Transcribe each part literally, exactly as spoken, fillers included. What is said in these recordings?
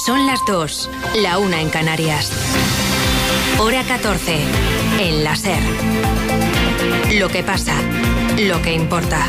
Son las dos, la una en Canarias. Hora catorce, en la SER. Lo que pasa, lo que importa.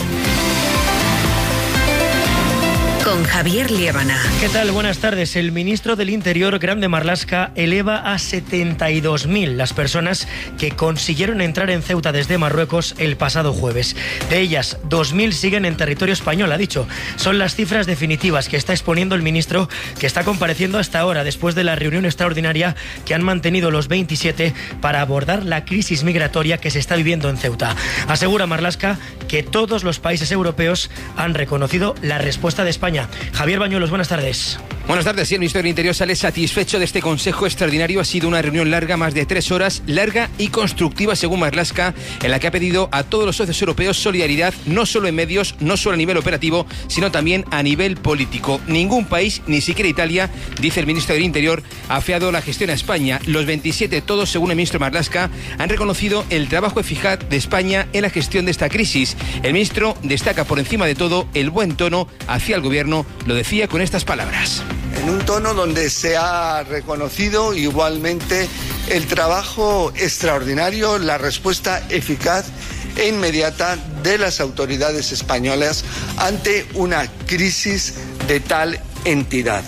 Con Javier Liébana. ¿Qué tal? Buenas tardes. El ministro del Interior, Grande Marlaska, eleva a setenta y dos mil las personas que consiguieron entrar en Ceuta desde Marruecos el pasado jueves. De ellas, dos mil siguen en territorio español, ha dicho. Son las cifras definitivas que está exponiendo el ministro, que está compareciendo hasta ahora, después de la reunión extraordinaria que han mantenido los veintisiete para abordar la crisis migratoria que se está viviendo en Ceuta. Asegura Marlaska que todos los países europeos han reconocido la respuesta de España. Javier Bañuelos, buenas tardes. Buenas tardes. Sí, el ministro del Interior sale satisfecho de este Consejo Extraordinario. Ha sido una reunión larga, más de tres horas, larga y constructiva, según Marlaska, en la que ha pedido a todos los socios europeos solidaridad, no solo en medios, no solo a nivel operativo, sino también a nivel político. Ningún país, ni siquiera Italia, dice el ministro del Interior, ha afeado la gestión a España. Los veintisiete, todos, según el ministro Marlaska, han reconocido el trabajo eficaz de España en la gestión de esta crisis. El ministro destaca por encima de todo el buen tono hacia el gobierno. Lo decía con estas palabras. En un tono donde se ha reconocido igualmente el trabajo extraordinario, la respuesta eficaz e inmediata de las autoridades españolas ante una crisis de tal entidad.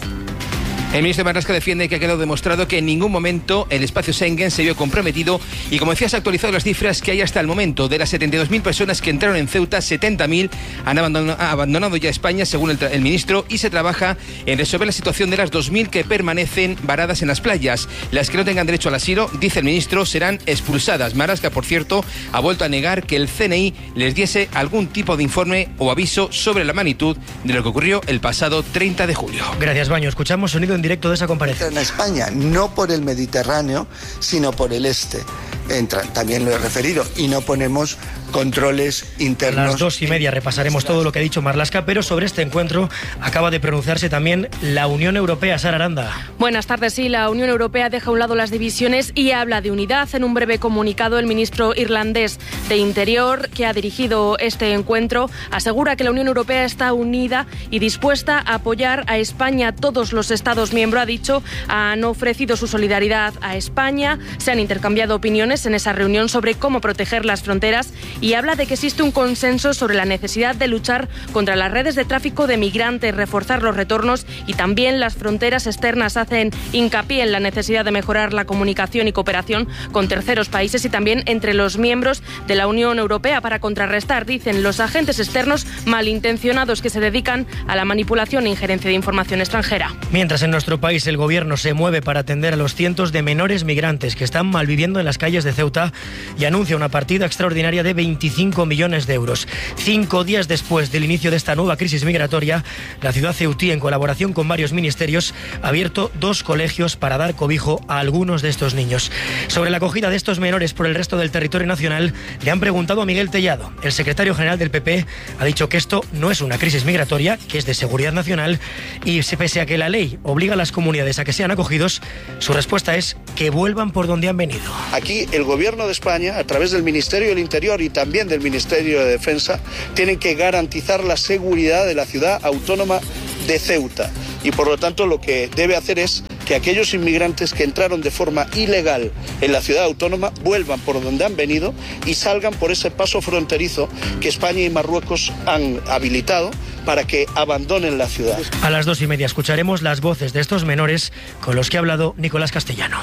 El ministro Marlaska defiende que ha quedado demostrado que en ningún momento el espacio Schengen se vio comprometido y, como decía, se han actualizado las cifras que hay hasta el momento. De las setenta y dos mil personas que entraron en Ceuta, setenta mil han abandonado, abandonado ya España, según el, el ministro, y se trabaja en resolver la situación de las dos mil que permanecen varadas en las playas. Las que no tengan derecho al asilo, dice el ministro, serán expulsadas. Marlaska, por cierto, ha vuelto a negar que el C N I les diese algún tipo de informe o aviso sobre la magnitud de lo que ocurrió el pasado treinta de julio. Gracias, Baño. Escuchamos sonido en directo de esa comparecencia. En España, no por el Mediterráneo, sino por el este. Entran, también lo he referido, y no ponemos controles internos. A las dos y media repasaremos todo lo que ha dicho Marlaska, pero sobre este encuentro acaba de pronunciarse también la Unión Europea. Sara Aranda. Buenas tardes. Sí, la Unión Europea deja a un lado las divisiones y habla de unidad. En un breve comunicado, el ministro irlandés de Interior, que ha dirigido este encuentro, asegura que la Unión Europea está unida y dispuesta a apoyar a España. Todos los Estados miembros, ha dicho, han ofrecido su solidaridad a España. Se han intercambiado opiniones en esa reunión sobre cómo proteger las fronteras y habla de que existe un consenso sobre la necesidad de luchar contra las redes de tráfico de migrantes, reforzar los retornos y también las fronteras externas. Hacen hincapié en la necesidad de mejorar la comunicación y cooperación con terceros países y también entre los miembros de la Unión Europea para contrarrestar, dicen, los agentes externos malintencionados que se dedican a la manipulación e injerencia de información extranjera. Mientras en nuestro país el gobierno se mueve para atender a los cientos de menores migrantes que están malviviendo en las calles de Ceuta y anuncia una partida extraordinaria de veinticinco millones de euros. Cinco días después del inicio de esta nueva crisis migratoria, la ciudad ceutí, en colaboración con varios ministerios, ha abierto dos colegios para dar cobijo a algunos de estos niños. Sobre la acogida de estos menores por el resto del territorio nacional, le han preguntado a Miguel Tellado. El secretario general del P P ha dicho que esto no es una crisis migratoria, que es de seguridad nacional, y pese a que la ley obliga a las comunidades a que sean acogidos, su respuesta es que vuelvan por donde han venido. Aquí el gobierno de España, a través del Ministerio del Interior y también del Ministerio de Defensa, tienen que garantizar la seguridad de la ciudad autónoma de Ceuta. Y por lo tanto lo que debe hacer es que aquellos inmigrantes que entraron de forma ilegal en la ciudad autónoma vuelvan por donde han venido y salgan por ese paso fronterizo que España y Marruecos han habilitado para que abandonen la ciudad. A las dos y media escucharemos las voces de estos menores con los que ha hablado Nicolás Castellano.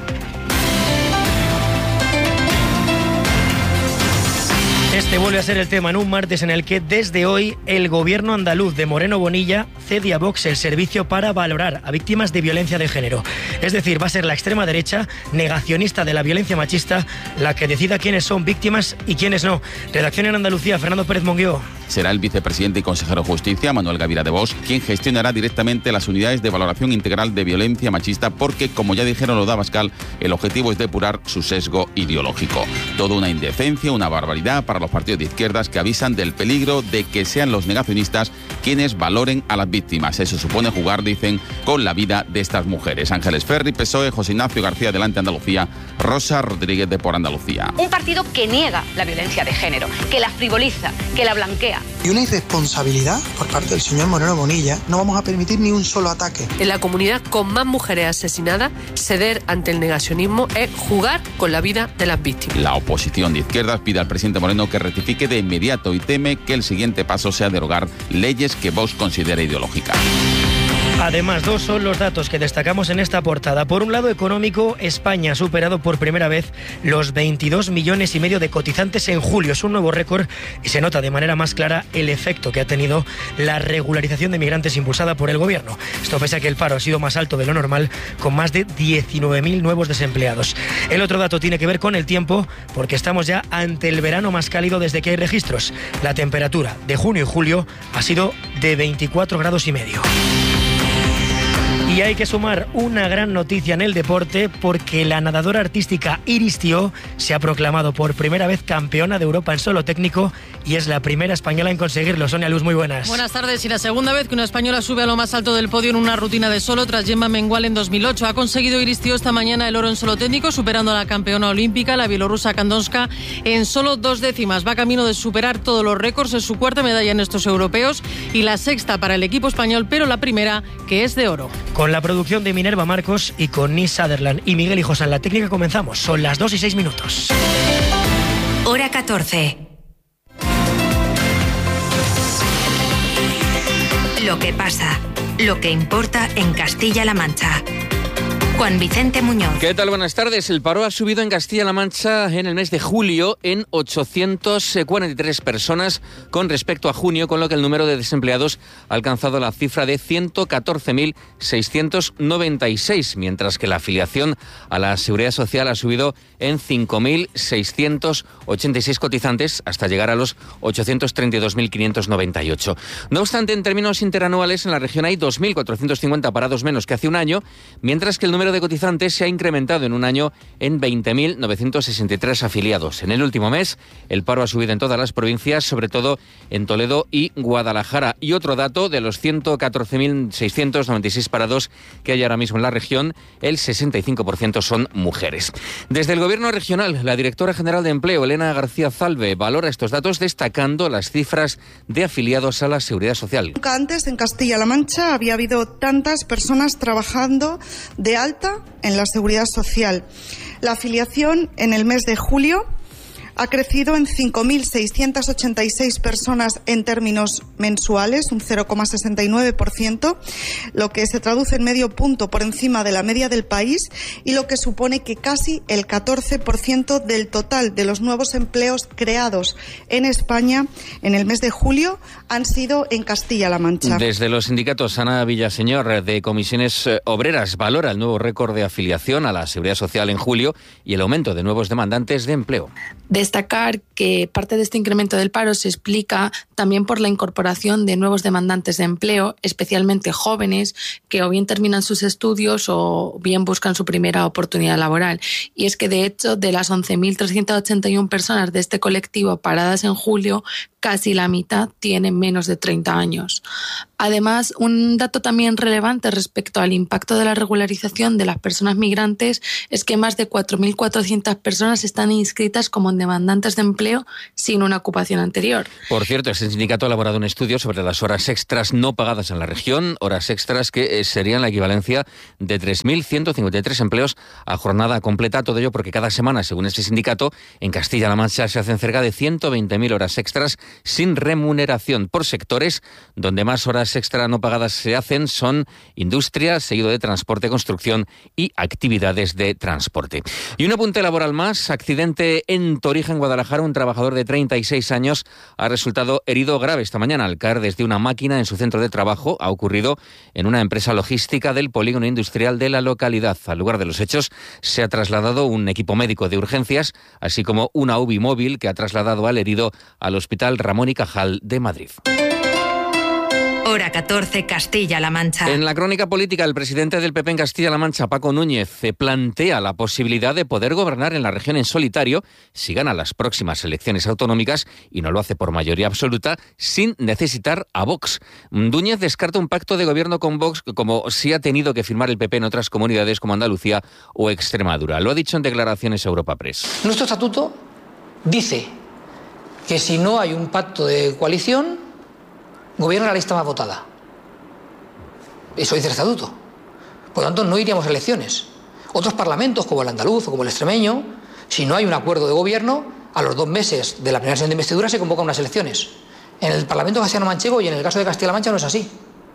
Este vuelve a ser el tema en un martes en el que desde hoy el gobierno andaluz de Moreno Bonilla cede a Vox el servicio para valorar a víctimas de violencia de género. Es decir, va a ser la extrema derecha, negacionista de la violencia machista, la que decida quiénes son víctimas y quiénes no. Redacción en Andalucía, Fernando Pérez Monguió. Será el vicepresidente y consejero de Justicia, Manuel Gavira de Vox, quien gestionará directamente las unidades de valoración integral de violencia machista porque, como ya dijeron los de Abascal, el objetivo es depurar su sesgo ideológico. Toda una indecencia, una barbaridad para los partidos de izquierdas que avisan del peligro de que sean los negacionistas quienes valoren a las víctimas. Eso supone jugar, dicen, con la vida de estas mujeres. Ángeles Ferri, P S O E, José Ignacio García, Adelante Andalucía, Rosa Rodríguez de Por Andalucía. Un partido que niega la violencia de género, que la frivoliza, que la blanquea. y una irresponsabilidad por parte del señor Moreno Bonilla. No vamos a permitir ni un solo ataque. En la comunidad con más mujeres asesinadas, ceder ante el negacionismo es jugar con la vida de las víctimas. La oposición de izquierdas pide al presidente Moreno que rectifique de inmediato y teme que el siguiente paso sea derogar leyes que Vox considera ideológicas. Además, dos son los datos que destacamos en esta portada. Por un lado, económico, España ha superado por primera vez los veintidós millones y medio de cotizantes en julio. Es un nuevo récord y se nota de manera más clara el efecto que ha tenido la regularización de migrantes impulsada por el gobierno. Esto pese a que el paro ha sido más alto de lo normal, con más de diecinueve mil nuevos desempleados. El otro dato tiene que ver con el tiempo, porque estamos ya ante el verano más cálido desde que hay registros. La temperatura de junio y julio ha sido de veinticuatro grados y medio. Y hay que sumar una gran noticia en el deporte, porque la nadadora artística Iris Tió se ha proclamado por primera vez campeona de Europa en solo técnico y es la primera española en conseguirlo. Sonia Luz, muy buenas. Buenas tardes. Y la segunda vez que una española sube a lo más alto del podio en una rutina de solo tras Gemma Mengual en dos mil ocho. Ha conseguido Iris Tió esta mañana el oro en solo técnico, superando a la campeona olímpica, la bielorrusa Kandonska, en solo dos décimas. Va camino de superar todos los récords. Es su cuarta medalla en estos europeos y la sexta para el equipo español, pero la primera que es de oro. Con la producción de Minerva Marcos y con Nis Sutherland y Miguel Hijos en la técnica comenzamos. Son las dos y seis minutos. Hora catorce. Lo que pasa, lo que importa en Castilla-La Mancha. Juan Vicente Muñoz. ¿Qué tal? Buenas tardes. El paro ha subido en Castilla-La Mancha en el mes de julio en ochocientas cuarenta y tres personas con respecto a junio, con lo que el número de desempleados ha alcanzado la cifra de ciento catorce mil seiscientos noventa y seis, mientras que la afiliación a la Seguridad Social ha subido en cinco mil seiscientos ochenta y seis cotizantes hasta llegar a los ochocientos treinta y dos mil quinientos noventa y ocho. No obstante, en términos interanuales, en la región hay dos mil cuatrocientos cincuenta parados menos que hace un año, mientras que el número de cotizantes se ha incrementado en un año en veinte mil novecientos sesenta y tres afiliados. En el último mes, el paro ha subido en todas las provincias, sobre todo en Toledo y Guadalajara. Y otro dato, de los ciento catorce mil seiscientos noventa y seis parados que hay ahora mismo en la región, el sesenta y cinco por ciento son mujeres. Desde el Gobierno regional, la directora general de Empleo, Elena García Zalbe, valora estos datos destacando las cifras de afiliados a la Seguridad Social. Nunca antes en Castilla-La Mancha había habido tantas personas trabajando de alta en la Seguridad Social. La afiliación en el mes de julio ha crecido en cinco mil seiscientas ochenta y seis personas en términos mensuales, un cero coma sesenta y nueve por ciento, lo que se traduce en medio punto por encima de la media del país y lo que supone que casi el catorce por ciento del total de los nuevos empleos creados en España en el mes de julio han sido en Castilla-La Mancha. Desde los sindicatos, Ana Villaseñor, de Comisiones Obreras, valora el nuevo récord de afiliación a la Seguridad Social en julio y el aumento de nuevos demandantes de empleo. Destacar que parte de este incremento del paro se explica también por la incorporación de nuevos demandantes de empleo, especialmente jóvenes que o bien terminan sus estudios o bien buscan su primera oportunidad laboral. Y es que, de hecho, de las once mil trescientas ochenta y una personas de este colectivo paradas en julio, casi la mitad tienen menos de treinta años. Además, un dato también relevante respecto al impacto de la regularización de las personas migrantes es que más de cuatro mil cuatrocientas personas están inscritas como demandantes de empleo sin una ocupación anterior. Por cierto, este sindicato ha elaborado un estudio sobre las horas extras no pagadas en la región, horas extras que serían la equivalencia de tres mil ciento cincuenta y tres empleos a jornada completa. Todo ello porque cada semana, según este sindicato, en Castilla-La Mancha se hacen cerca de ciento veinte mil horas extras sin remuneración. Por sectores, donde más horas extra no pagadas se hacen son industria, seguido de transporte, construcción y actividades de transporte. Y un apunte laboral más: accidente en Torija, en Guadalajara. Un trabajador de treinta y seis años ha resultado herido grave esta mañana al caer desde una máquina en su centro de trabajo. Ha ocurrido en una empresa logística del polígono industrial de la localidad. Al lugar de los hechos se ha trasladado un equipo médico de urgencias, así como una U B I móvil que ha trasladado al herido al Hospital Ramón y Cajal de Madrid. Hora catorce, Castilla-La Mancha. En la crónica política, el presidente del P P en Castilla-La Mancha, Paco Núñez, plantea la posibilidad de poder gobernar en la región en solitario si gana las próximas elecciones autonómicas y no lo hace por mayoría absoluta, sin necesitar a Vox. Núñez descarta un pacto de gobierno con Vox, como sí ha tenido que firmar el P P en otras comunidades como Andalucía o Extremadura. Lo ha dicho en declaraciones a Europa Press. Nuestro estatuto dice que si no hay un pacto de coalición, gobierna la lista más votada. Eso dice el estatuto. Por lo tanto, no iríamos a elecciones. Otros parlamentos, como el andaluz o como el extremeño, si no hay un acuerdo de gobierno, a los dos meses de la primera sesión de investidura se convocan unas elecciones. En el Parlamento castellano-manchego y en el caso de Castilla-La Mancha no es así.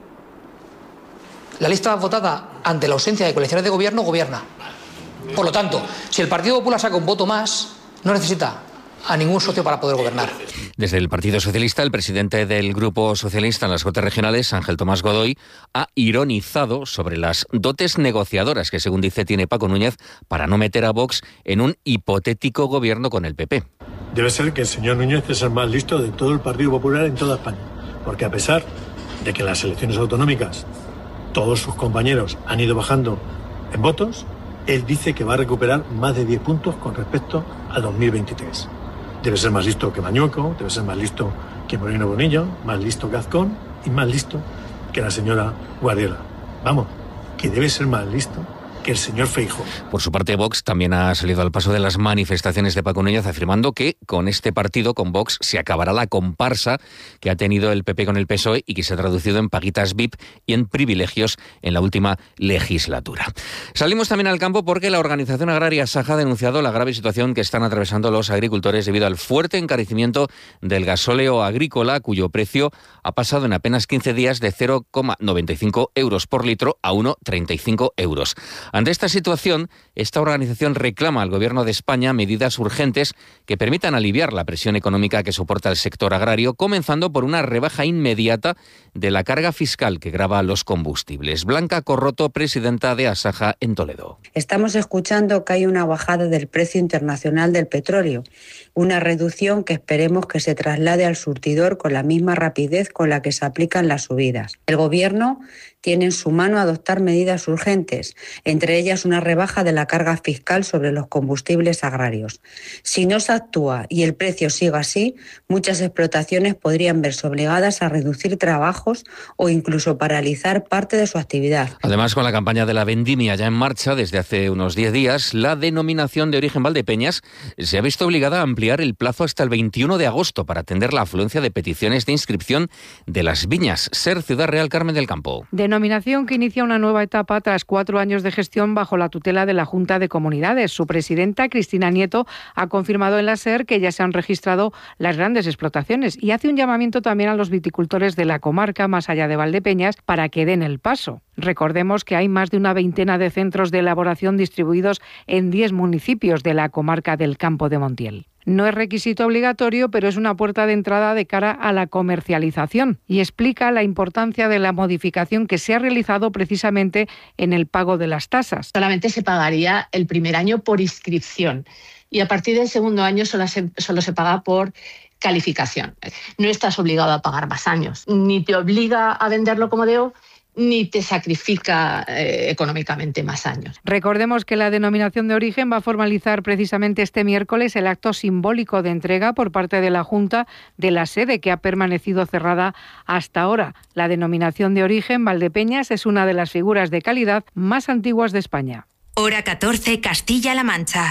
La lista más votada ante la ausencia de coaliciones de gobierno gobierna. Por lo tanto, si el Partido Popular saca un voto más, no necesita a ningún socio para poder gobernar. Desde el Partido Socialista, el presidente del Grupo Socialista en las Cortes Regionales, Ángel Tomás Godoy, ha ironizado sobre las dotes negociadoras que, según dice, tiene Paco Núñez para no meter a Vox en un hipotético gobierno con el P P. Debe ser que el señor Núñez es el más listo de todo el Partido Popular en toda España, porque a pesar de que en las elecciones autonómicas todos sus compañeros han ido bajando en votos, él dice que va a recuperar más de diez puntos con respecto a dos mil veintitrés. Debe ser más listo que Mañueco, debe ser más listo que Moreno Bonillo, más listo que Azcón y más listo que la señora Guardiola. Vamos, que debe ser más listo que el señor Feijóo. Por su parte, Vox también ha salido al paso de las manifestaciones de Paco Núñez, afirmando que con este partido, con Vox, se acabará la comparsa que ha tenido el P P con el P S O E y que se ha traducido en paguitas V I P y en privilegios en la última legislatura. Salimos también al campo porque la organización agraria Saja ha denunciado la grave situación que están atravesando los agricultores debido al fuerte encarecimiento del gasóleo agrícola, cuyo precio ha pasado en apenas quince días de cero coma noventa y cinco euros por litro a uno coma treinta y cinco euros. Ante esta situación, esta organización reclama al Gobierno de España medidas urgentes que permitan aliviar la presión económica que soporta el sector agrario, comenzando por una rebaja inmediata de la carga fiscal que grava los combustibles. Blanca Corroto, presidenta de Asaja en Toledo. Estamos escuchando que hay una bajada del precio internacional del petróleo, una reducción que esperemos que se traslade al surtidor con la misma rapidez con la que se aplican las subidas. El Gobierno tiene en su mano adoptar medidas urgentes, entre ellas una rebaja de la carga fiscal sobre los combustibles agrarios. Si no se actúa y el precio sigue así, muchas explotaciones podrían verse obligadas a reducir trabajos o incluso paralizar parte de su actividad. Además, con la campaña de la vendimia ya en marcha desde hace unos diez días, la denominación de origen Valdepeñas se ha visto obligada a ampliar el plazo hasta el veintiuno de agosto para atender la afluencia de peticiones de inscripción de las viñas. Ser Ciudad Real, Carmen del Campo. Denominación que inicia una nueva etapa tras cuatro años de gestión bajo la tutela de la Junta de Comunidades. Su presidenta, Cristina Nieto, ha confirmado en la SER que ya se han registrado las grandes explotaciones y hace un llamamiento también a los viticultores de la comarca, más allá de Valdepeñas, para que den el paso. Recordemos que hay más de una veintena de centros de elaboración distribuidos en diez municipios de la comarca del Campo de Montiel. No es requisito obligatorio, pero es una puerta de entrada de cara a la comercialización y explica la importancia de la modificación que se ha realizado precisamente en el pago de las tasas. Solamente se pagaría el primer año por inscripción y a partir del segundo año solo se, solo se paga por calificación. No estás obligado a pagar más años, ni te obliga a venderlo como D O, ni te sacrifica eh, económicamente más años. Recordemos que la denominación de origen va a formalizar precisamente este miércoles el acto simbólico de entrega por parte de la Junta de la sede que ha permanecido cerrada hasta ahora. La denominación de origen Valdepeñas es una de las figuras de calidad más antiguas de España. Hora catorce, Castilla-La Mancha.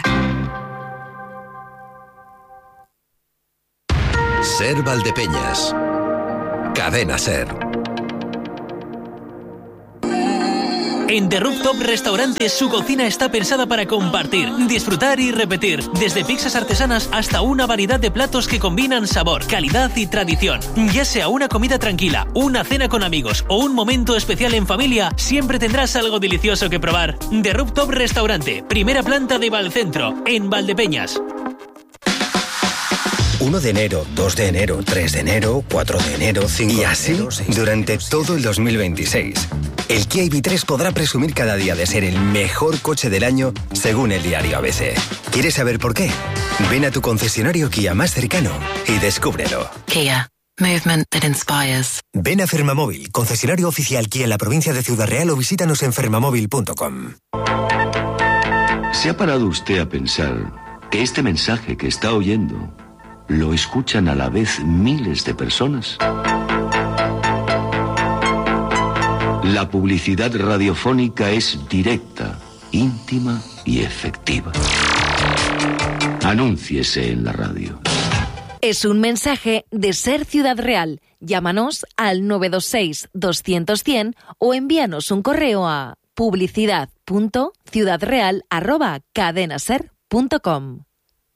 Ser Valdepeñas. Cadena Ser. En The Rooftop Restaurantes su cocina está pensada para compartir, disfrutar y repetir. Desde pizzas artesanas hasta una variedad de platos que combinan sabor, calidad y tradición. Ya sea una comida tranquila, una cena con amigos o un momento especial en familia, siempre tendrás algo delicioso que probar. The Rooftop Restaurante, primera planta de Valcentro, en Valdepeñas. uno de enero, dos de enero, tres de enero, cuatro de enero, cinco y así de enero, seis durante todo el dos mil veintiséis. El Kia I V tres podrá presumir cada día de ser el mejor coche del año según el diario A B C. ¿Quieres saber por qué? Ven a tu concesionario Kia más cercano y descúbrelo. Kia. Movement that inspires. Ven a Fermamóvil, concesionario oficial Kia en la provincia de Ciudad Real o visítanos en fermamóvil punto com. ¿Se ha parado usted a pensar que este mensaje que está oyendo lo escuchan a la vez miles de personas? La publicidad radiofónica es directa, íntima y efectiva. Anúnciese en la radio. Es un mensaje de Ser Ciudad Real. Llámanos al nueve dos seis, doscientos, cien o envíanos un correo a publicidad punto ciudadreal arroba cadenaser punto com.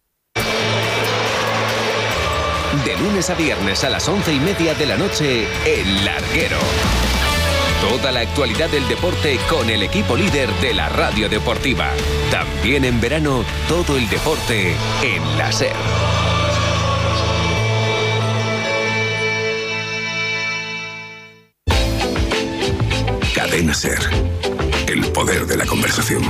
De lunes a viernes a las once y media de la noche, El Larguero. Toda la actualidad del deporte con el equipo líder de la radio deportiva. También en verano, todo el deporte en la SER. Cadena SER. El poder de la conversación.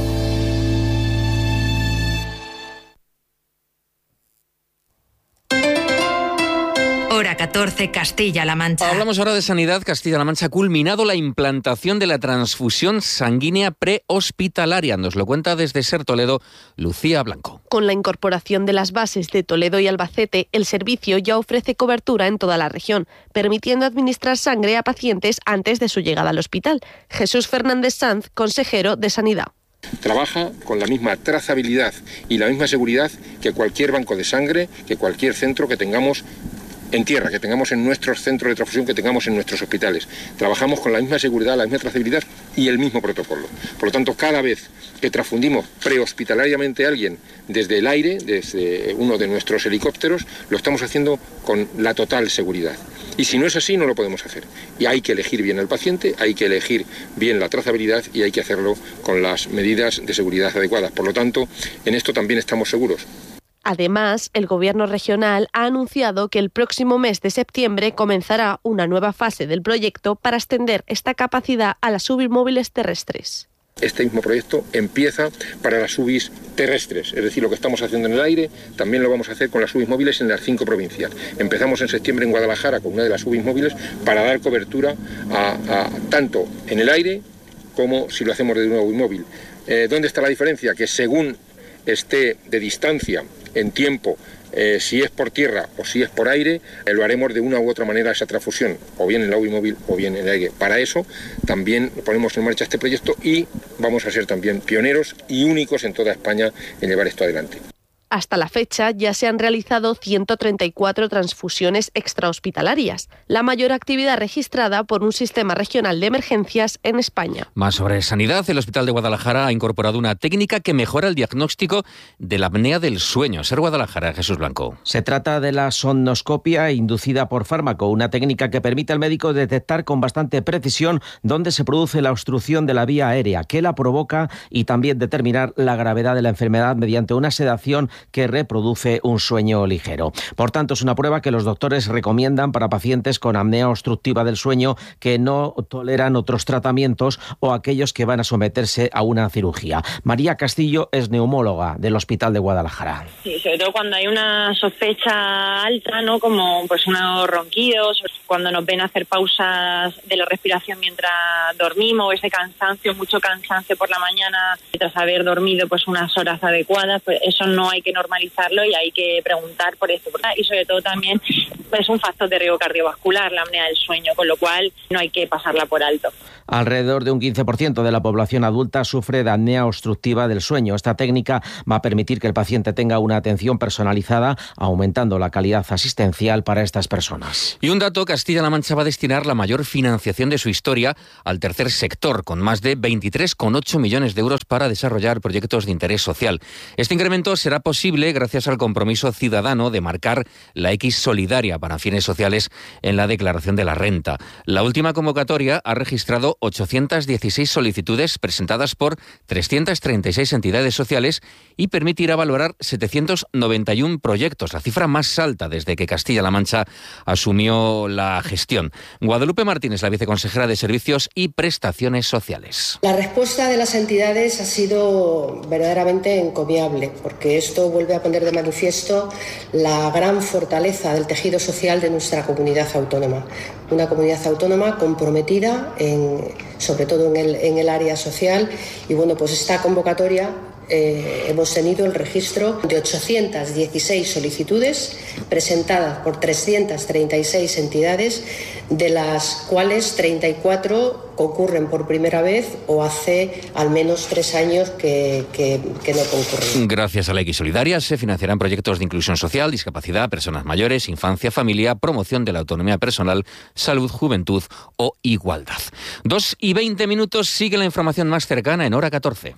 Hora catorce, Castilla-La Mancha. Hablamos ahora de sanidad. Castilla-La Mancha ha culminado la implantación de la transfusión sanguínea prehospitalaria. Nos lo cuenta desde SER Toledo, Lucía Blanco. Con la incorporación de las bases de Toledo y Albacete, el servicio ya ofrece cobertura en toda la región, permitiendo administrar sangre a pacientes antes de su llegada al hospital. Jesús Fernández Sanz, consejero de Sanidad. Trabaja con la misma trazabilidad y la misma seguridad que cualquier banco de sangre, que cualquier centro que tengamos en tierra, que tengamos en nuestros centros de transfusión, que tengamos en nuestros hospitales. Trabajamos con la misma seguridad, la misma trazabilidad y el mismo protocolo. Por lo tanto, cada vez que transfundimos prehospitalariamente a alguien desde el aire, desde uno de nuestros helicópteros, lo estamos haciendo con la total seguridad. Y si no es así, no lo podemos hacer. Y hay que elegir bien al paciente, hay que elegir bien la trazabilidad y hay que hacerlo con las medidas de seguridad adecuadas. Por lo tanto, en esto también estamos seguros. Además, el Gobierno regional ha anunciado que el próximo mes de septiembre comenzará una nueva fase del proyecto para extender esta capacidad a las U B I móviles terrestres. Este mismo proyecto empieza para las U B Is terrestres, es decir, lo que estamos haciendo en el aire también lo vamos a hacer con las U B Is móviles en las cinco provincias. Empezamos en septiembre en Guadalajara con una de las U B Is móviles para dar cobertura a, a tanto en el aire como si lo hacemos desde una U B I móvil. Eh, ¿Dónde está la diferencia? Que según esté de distancia, en tiempo, eh, si es por tierra o si es por aire, eh, lo haremos de una u otra manera esa transfusión, o bien en la U B I móvil o bien en el aire. Para eso también ponemos en marcha este proyecto y vamos a ser también pioneros y únicos en toda España en llevar esto adelante. Hasta la fecha ya se han realizado ciento treinta y cuatro transfusiones extrahospitalarias, la mayor actividad registrada por un sistema regional de emergencias en España. Más sobre sanidad, el Hospital de Guadalajara ha incorporado una técnica que mejora el diagnóstico de la apnea del sueño. SER Guadalajara, Jesús Blanco. Se trata de la somnoscopia inducida por fármaco, una técnica que permite al médico detectar con bastante precisión dónde se produce la obstrucción de la vía aérea, qué la provoca y también determinar la gravedad de la enfermedad mediante una sedación que reproduce un sueño ligero. Por tanto, es una prueba que los doctores recomiendan para pacientes con apnea obstructiva del sueño que no toleran otros tratamientos o aquellos que van a someterse a una cirugía. María Castillo es neumóloga del Hospital de Guadalajara. Sí, sobre todo cuando hay una sospecha alta, ¿no? Como pues unos ronquidos, cuando nos ven hacer pausas de la respiración mientras dormimos, ese cansancio, mucho cansancio por la mañana tras haber dormido pues unas horas adecuadas, pues eso no hay que normalizarlo y hay que preguntar por esto. Y sobre todo también es un factor de riesgo cardiovascular, la apnea del sueño, con lo cual no hay que pasarla por alto. Alrededor de un quince por ciento de la población adulta sufre de apnea obstructiva del sueño. Esta técnica va a permitir que el paciente tenga una atención personalizada, aumentando la calidad asistencial para estas personas. Y un dato, Castilla-La Mancha va a destinar la mayor financiación de su historia al tercer sector, con más de veintitrés coma ocho millones de euros para desarrollar proyectos de interés social. Este incremento será posible gracias al compromiso ciudadano de marcar la X solidaria para fines sociales en la declaración de la renta. La última convocatoria ha registrado ochocientas dieciséis solicitudes presentadas por trescientas treinta y seis entidades sociales y permitirá valorar setecientos noventa y uno proyectos, la cifra más alta desde que Castilla-La Mancha asumió la gestión. Guadalupe Martínez, la viceconsejera de Servicios y Prestaciones Sociales. La respuesta de las entidades ha sido verdaderamente encomiable, porque esto vuelve a poner de manifiesto la gran fortaleza del tejido social de nuestra comunidad autónoma. Una comunidad autónoma comprometida, en, sobre todo en el, en el área social. Y bueno, pues esta convocatoria eh, hemos tenido el registro de ochocientas dieciséis solicitudes presentadas por trescientas treinta y seis entidades, de las cuales treinta y cuatro concurren por primera vez o hace al menos tres años que, que, que no concurren. Gracias a la X Solidaria se financiarán proyectos de inclusión social, discapacidad, personas mayores, infancia, familia, promoción de la autonomía personal, salud, juventud o igualdad. Dos y veinte minutos, sigue la información más cercana en Hora catorce.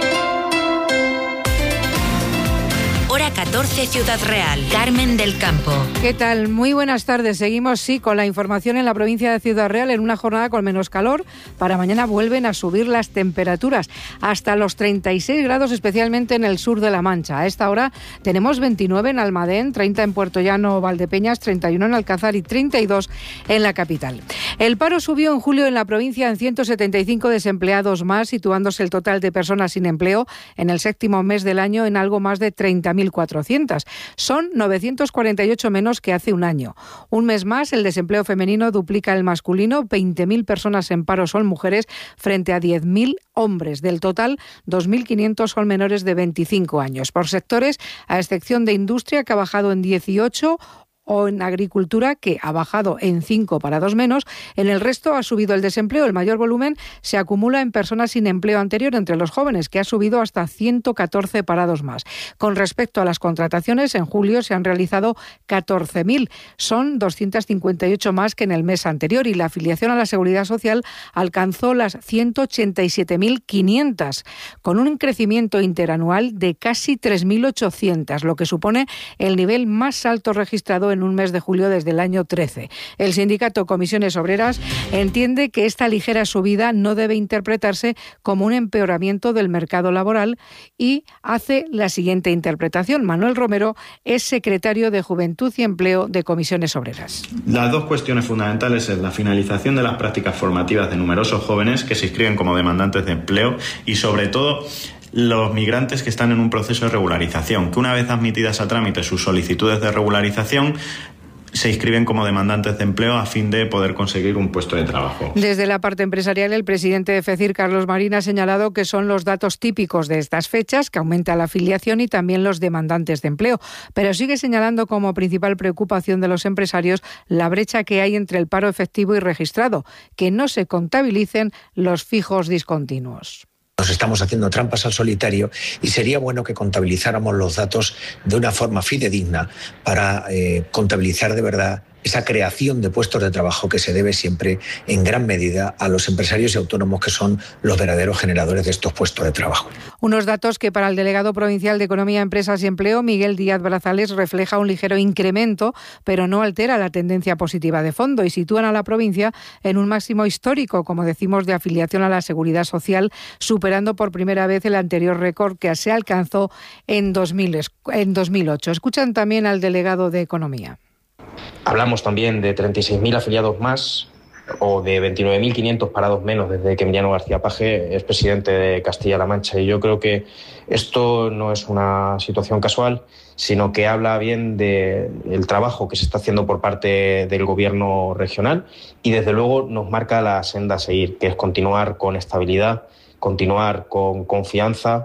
Hora catorce, Ciudad Real. Carmen del Campo. ¿Qué tal? Muy buenas tardes. Seguimos, sí, con la información en la provincia de Ciudad Real en una jornada con menos calor. Para mañana vuelven a subir las temperaturas hasta los treinta y seis grados, especialmente en el sur de La Mancha. A esta hora tenemos veintinueve en Almadén, treinta en Puerto Llano, Valdepeñas, treinta y uno en Alcázar y treinta y dos en la capital. El paro subió en julio en la provincia en ciento setenta y cinco desempleados más, situándose el total de personas sin empleo en el séptimo mes del año en algo más de treinta mil cuatrocientos. Son novecientos cuarenta y ocho menos que hace un año. Un mes más, el desempleo femenino duplica el masculino. veinte mil personas en paro son mujeres frente a diez mil hombres. Del total, dos mil quinientos son menores de veinticinco años. Por sectores, a excepción de industria, que ha bajado en dieciocho, o en agricultura, que ha bajado en cinco parados menos. En el resto ha subido el desempleo. El mayor volumen se acumula en personas sin empleo anterior entre los jóvenes, que ha subido hasta ciento catorce parados más. Con respecto a las contrataciones, en julio se han realizado catorce mil. Son doscientos cincuenta y ocho más que en el mes anterior, y la afiliación a la Seguridad Social alcanzó las ciento ochenta y siete mil quinientas, con un crecimiento interanual de casi tres mil ochocientas, lo que supone el nivel más alto registrado en un mes de julio desde el año trece. El sindicato Comisiones Obreras entiende que esta ligera subida no debe interpretarse como un empeoramiento del mercado laboral y hace la siguiente interpretación. Manuel Romero es secretario de Juventud y Empleo de Comisiones Obreras. Las dos cuestiones fundamentales es la finalización de las prácticas formativas de numerosos jóvenes que se inscriben como demandantes de empleo y, sobre todo, los migrantes que están en un proceso de regularización, que una vez admitidas a trámite sus solicitudes de regularización, se inscriben como demandantes de empleo a fin de poder conseguir un puesto de trabajo. Desde la parte empresarial, el presidente de FECIR, Carlos Marín, ha señalado que son los datos típicos de estas fechas, que aumenta la afiliación y también los demandantes de empleo, pero sigue señalando como principal preocupación de los empresarios la brecha que hay entre el paro efectivo y registrado, que no se contabilicen los fijos discontinuos. Nos estamos haciendo trampas al solitario y sería bueno que contabilizáramos los datos de una forma fidedigna para eh, contabilizar de verdad esa creación de puestos de trabajo que se debe siempre en gran medida a los empresarios y autónomos, que son los verdaderos generadores de estos puestos de trabajo. Unos datos que para el delegado provincial de Economía, Empresas y Empleo, Miguel Díaz Brazales, refleja un ligero incremento, pero no altera la tendencia positiva de fondo, y sitúan a la provincia en un máximo histórico, como decimos, de afiliación a la Seguridad Social, superando por primera vez el anterior récord que se alcanzó en dos mil, en dos mil ocho. Escuchan también al delegado de Economía. Hablamos también de treinta y seis mil afiliados más, o de veintinueve mil quinientos parados menos desde que Emiliano García Paje es presidente de Castilla-La Mancha. Y yo creo que esto no es una situación casual, sino que habla bien del trabajo que se está haciendo por parte del gobierno regional, y desde luego nos marca la senda a seguir, que es continuar con estabilidad, continuar con confianza.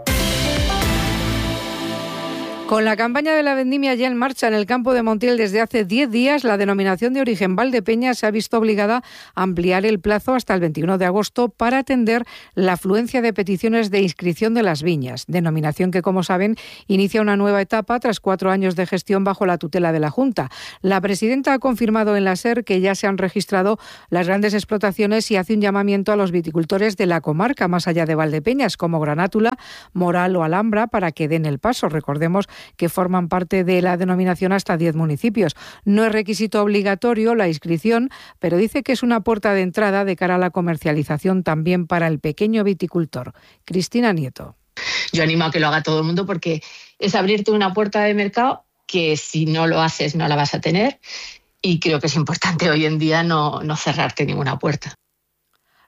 Con la campaña de la vendimia ya en marcha en el campo de Montiel desde hace diez días, la denominación de origen Valdepeñas se ha visto obligada a ampliar el plazo hasta el veintiuno de agosto para atender la afluencia de peticiones de inscripción de las viñas, denominación que, como saben, inicia una nueva etapa tras cuatro años de gestión bajo la tutela de la Junta. La presidenta ha confirmado en la SER que ya se han registrado las grandes explotaciones y hace un llamamiento a los viticultores de la comarca más allá de Valdepeñas, como Granátula, Moral o Alhambra, para que den el paso. Recordemos que forman parte de la denominación hasta diez municipios. No es requisito obligatorio la inscripción, pero dice que es una puerta de entrada de cara a la comercialización también para el pequeño viticultor. Cristina Nieto. Yo animo a que lo haga todo el mundo, porque es abrirte una puerta de mercado que si no lo haces no la vas a tener, y creo que es importante hoy en día no, no cerrarte ninguna puerta.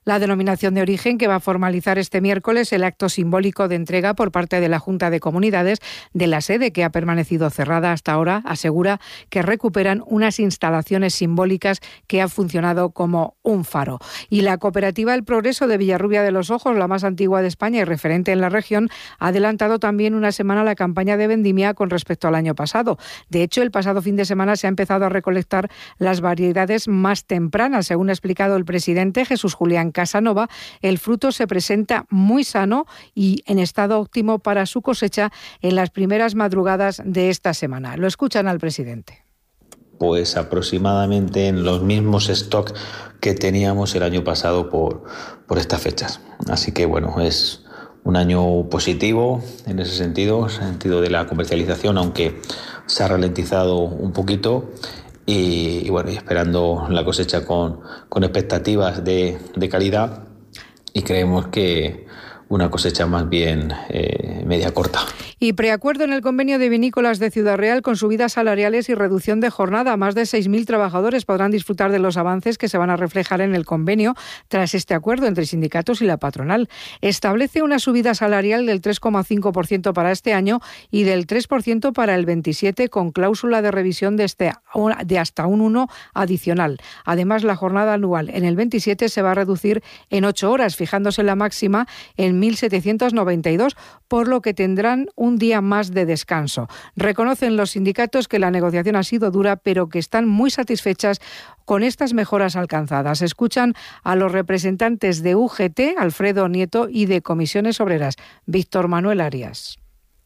la denominación de origen que va a formalizar este miércoles el acto simbólico de entrega por parte de la Junta de Comunidades de la sede que ha permanecido cerrada hasta ahora. Asegura que recuperan unas instalaciones simbólicas que han funcionado como un faro. Y la cooperativa El Progreso de Villarrubia de los Ojos, la más antigua de España y referente en la región, ha adelantado también una semana la campaña de vendimia con respecto al año pasado. De hecho, el pasado fin de semana se ha empezado a recolectar las variedades más tempranas. Según ha explicado el presidente Jesús Julián Casanova, el fruto se presenta muy sano y en estado óptimo para su cosecha en las primeras madrugadas de esta semana. Lo escuchan al presidente. Pues aproximadamente en los mismos stock que teníamos el año pasado por, por estas fechas. Así que bueno, es un año positivo en ese sentido, en el sentido de la comercialización, aunque se ha ralentizado un poquito. Y, y bueno, y esperando la cosecha con, con expectativas de, de calidad, y creemos que una cosecha más bien eh, media corta. Y preacuerdo en el convenio de vinícolas de Ciudad Real con subidas salariales y reducción de jornada. Más de seis mil trabajadores podrán disfrutar de los avances que se van a reflejar en el convenio tras este acuerdo entre sindicatos y la patronal. Establece una subida salarial del tres coma cinco por ciento para este año y del tres por ciento para el veintisiete, con cláusula de revisión de, este, de hasta un uno adicional. Además, la jornada anual en el veintisiete se va a reducir en ocho horas, fijándose la máxima en mil setecientos noventa y dos, por lo que tendrán un día más de descanso. Reconocen los sindicatos que la negociación ha sido dura, pero que están muy satisfechas con estas mejoras alcanzadas. Escuchan a los representantes de U G T, Alfredo Nieto, y de Comisiones Obreras, Víctor Manuel Arias.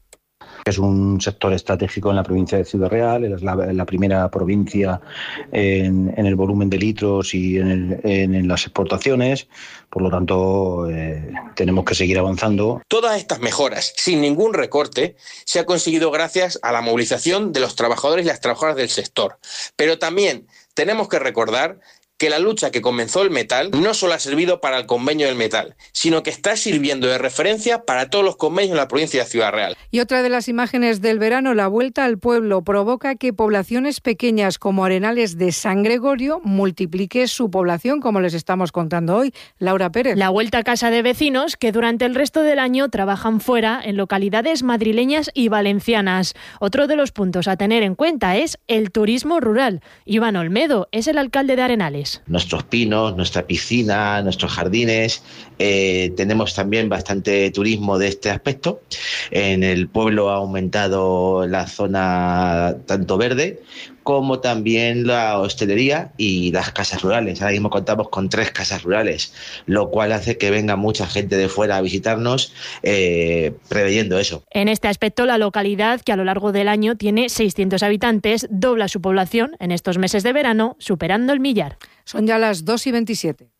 Es un sector estratégico en la provincia de Ciudad Real, es la, la primera provincia en, en el volumen de litros y en, el, en, en las exportaciones, por lo tanto eh, tenemos que seguir avanzando. Todas estas mejoras, sin ningún recorte, se ha conseguido gracias a la movilización de los trabajadores y las trabajadoras del sector. Pero también tenemos que recordar que la lucha que comenzó el metal no solo ha servido para el convenio del metal, sino que está sirviendo de referencia para todos los convenios en la provincia de Ciudad Real. Y otra de las imágenes del verano, la vuelta al pueblo, provoca que poblaciones pequeñas como Arenales de San Gregorio multiplique su población, como les estamos contando hoy. Laura Pérez. La vuelta a casa de vecinos que durante el resto del año trabajan fuera en localidades madrileñas y valencianas. Otro de los puntos a tener en cuenta es el turismo rural. Iván Olmedo es el alcalde de Arenales. Nuestros pinos, nuestra piscina, nuestros jardines. Eh, tenemos también bastante turismo de este aspecto. En el pueblo ha aumentado la zona tanto verde como también la hostelería y las casas rurales. Ahora mismo contamos con tres casas rurales, lo cual hace que venga mucha gente de fuera a visitarnos, eh, preveyendo eso. En este aspecto, la localidad, que a lo largo del año tiene seiscientos habitantes, dobla su población en estos meses de verano, superando el millar. Son ya las dos y veintisiete.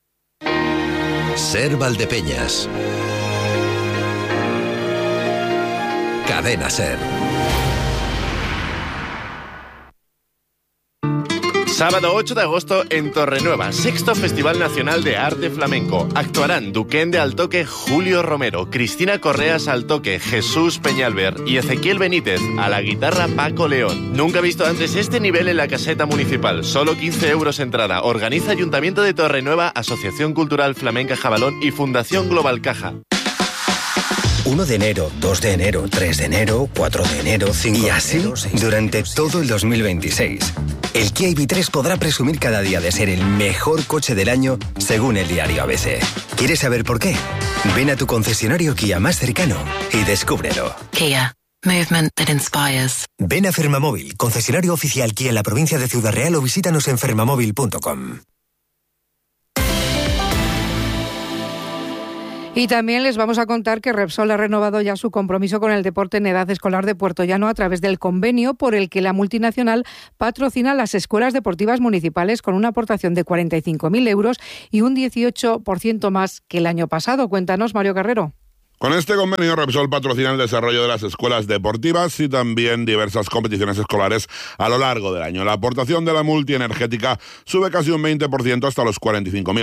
Ser Valdepeñas. Cadena Ser. Sábado ocho de agosto en Torrenueva, sexto Festival Nacional de Arte Flamenco. Actuarán Duquén de Altoque, Julio Romero, Cristina Correas al toque, Jesús Peñalver y Ezequiel Benítez, a la guitarra Paco León. Nunca visto antes este nivel en la caseta municipal, solo quince euros entrada. Organiza Ayuntamiento de Torrenueva, Asociación Cultural Flamenca Jabalón y Fundación Global Caja. uno de enero, dos de enero, tres de enero, cuatro de enero, cinco de enero... Y así durante todo el dos mil veintiséis. El Kia I V tres podrá presumir cada día de ser el mejor coche del año, según el diario A B C. ¿Quieres saber por qué? Ven a tu concesionario Kia más cercano y descúbrelo. Kia. Movement that inspires. Ven a Fermamóvil, concesionario oficial Kia en la provincia de Ciudad Real, o visítanos en fermamóvil punto com. Y también les vamos a contar que Repsol ha renovado ya su compromiso con el deporte en edad escolar de Puertollano a través del convenio por el que la multinacional patrocina las escuelas deportivas municipales con una aportación de cuarenta y cinco mil euros y un dieciocho por ciento más que el año pasado. Cuéntanos, Mario Carrero. Con este convenio, Repsol patrocina el desarrollo de las escuelas deportivas y también diversas competiciones escolares a lo largo del año. La aportación de la multienergética sube casi un veinte por ciento hasta los cuarenta y cinco mil